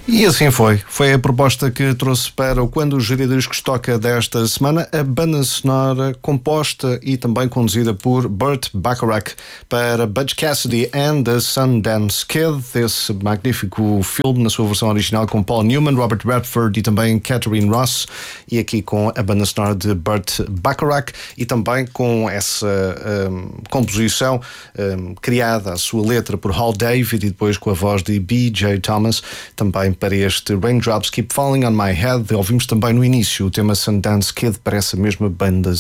E assim foi. Foi a proposta que trouxe para o Quando os Giradiscos toca desta semana, a banda sonora composta e também conduzida por Burt Bacharach para Butch Cassidy and the Sundance Kid, esse magnífico filme na sua versão original com Paul Newman, Robert Redford e também Catherine Ross, e aqui com a banda sonora de Burt Bacharach e também com essa composição criada, a sua letra por Hal David e depois com a voz de B.J. Thomas, também para este Raindrops Keep Falling on My Head. Ouvimos também no início o tema Sundance Kid para essa mesma banda